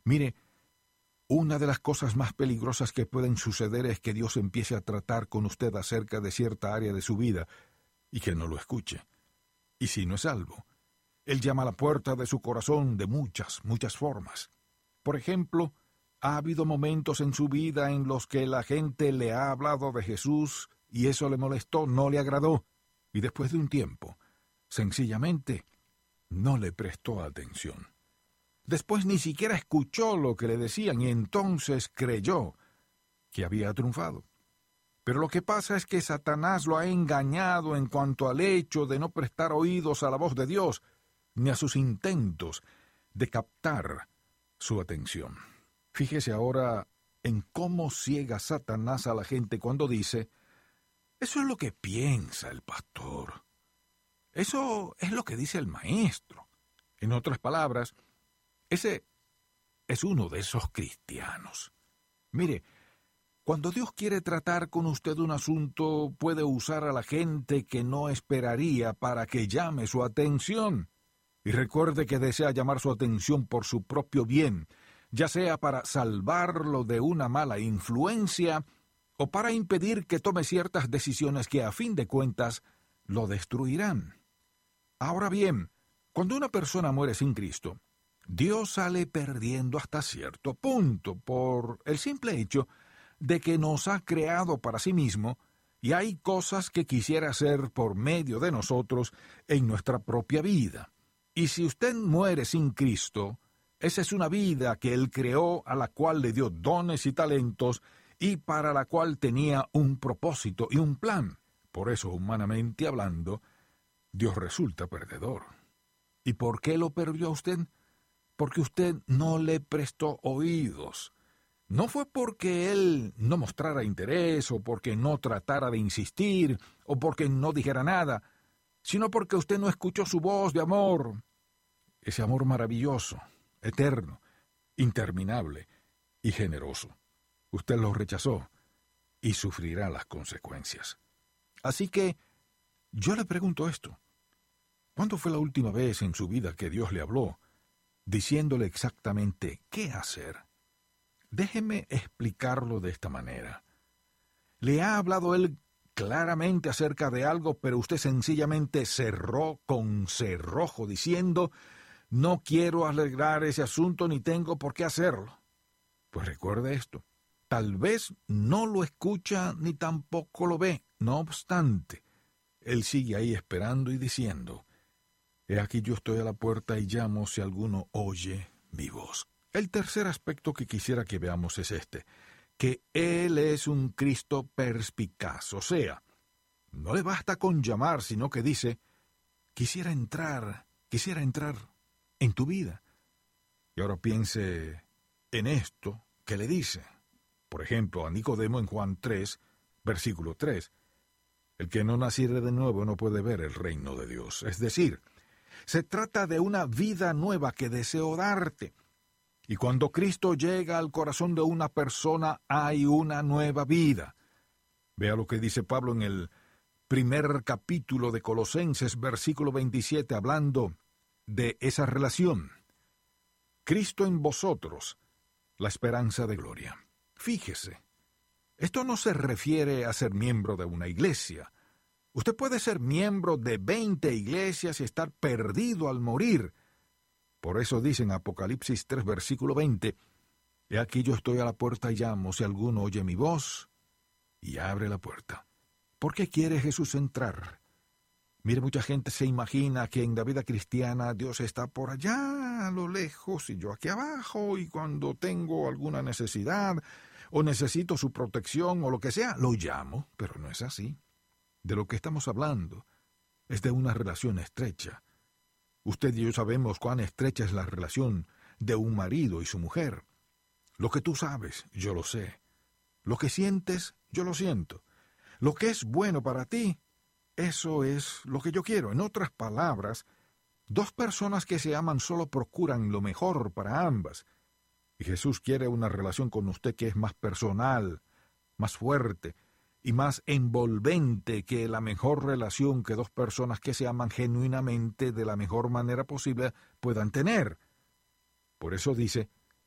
Mire, una de las cosas más peligrosas que pueden suceder es que Dios empiece a tratar con usted acerca de cierta área de su vida y que no lo escuche. Y si no es salvo, Él llama a la puerta de su corazón de muchas formas. Por ejemplo, ha habido momentos en su vida en los que la gente le ha hablado de Jesús y eso le molestó, no le agradó, y después de un tiempo, sencillamente, no le prestó atención. Después ni siquiera escuchó lo que le decían y entonces creyó que había triunfado. Pero lo que pasa es que Satanás lo ha engañado en cuanto al hecho de no prestar oídos a la voz de Dios, ni a sus intentos de captar su atención. Fíjese ahora en cómo ciega Satanás a la gente cuando dice: eso es lo que piensa el pastor. Eso es lo que dice el maestro. En otras palabras, ese es uno de esos cristianos. Mire, cuando Dios quiere tratar con usted un asunto, puede usar a la gente que no esperaría para que llame su atención. Y recuerde que desea llamar su atención por su propio bien, ya sea para salvarlo de una mala influencia o para impedir que tome ciertas decisiones que a fin de cuentas lo destruirán. Ahora bien, cuando una persona muere sin Cristo, Dios sale perdiendo hasta cierto punto por el simple hecho de que nos ha creado para sí mismo y hay cosas que quisiera hacer por medio de nosotros en nuestra propia vida. Y si usted muere sin Cristo, esa es una vida que Él creó, a la cual le dio dones y talentos y para la cual tenía un propósito y un plan. Por eso, humanamente hablando, Dios resulta perdedor. ¿Y por qué lo perdió a usted? Porque usted no le prestó oídos. No fue porque Él no mostrara interés, o porque no tratara de insistir, o porque no dijera nada, sino porque usted no escuchó su voz de amor. Ese amor maravilloso, eterno, interminable y generoso. Usted lo rechazó y sufrirá las consecuencias. Así que yo le pregunto esto: ¿cuándo fue la última vez en su vida que Dios le habló, diciéndole exactamente qué hacer? Déjeme explicarlo de esta manera. ¿Le ha hablado Él claramente acerca de algo, pero usted sencillamente cerró con cerrojo diciendo: no quiero arreglar ese asunto ni tengo por qué hacerlo? Pues recuerde esto: tal vez no lo escucha ni tampoco lo ve. No obstante, Él sigue ahí esperando y diciendo: he aquí yo estoy a la puerta y llamo si alguno oye mi voz. El tercer aspecto que quisiera que veamos es este: que Él es un Cristo perspicaz. O sea, no le basta con llamar, sino que dice: quisiera entrar en tu vida. Y ahora piense en esto que le dice. Por ejemplo, a Nicodemo en Juan 3, versículo 3. El que no naciere de nuevo no puede ver el reino de Dios. Es decir, se trata de una vida nueva que deseo darte. Y cuando Cristo llega al corazón de una persona, hay una nueva vida. Vea lo que dice Pablo en el primer capítulo de Colosenses, versículo 27, hablando de esa relación. Cristo en vosotros, la esperanza de gloria. Fíjese, esto no se refiere a ser miembro de una iglesia. Usted puede ser miembro de 20 iglesias y estar perdido al morir. Por eso dice en Apocalipsis 3, versículo 20, he aquí yo estoy a la puerta y llamo, si alguno oye mi voz, y abre la puerta. ¿Por qué quiere Jesús entrar? Mire, mucha gente se imagina que en la vida cristiana Dios está por allá, a lo lejos, y yo aquí abajo, y cuando tengo alguna necesidad, o necesito su protección, o lo que sea, lo llamo, pero no es así. De lo que estamos hablando es de una relación estrecha. Usted y yo sabemos cuán estrecha es la relación de un marido y su mujer. Lo que tú sabes, yo lo sé. Lo que sientes, yo lo siento. Lo que es bueno para ti, eso es lo que yo quiero. En otras palabras, dos personas que se aman solo procuran lo mejor para ambas. Y Jesús quiere una relación con usted que es más personal, más fuerte y más envolvente que la mejor relación que dos personas que se aman genuinamente de la mejor manera posible puedan tener. Por eso dice,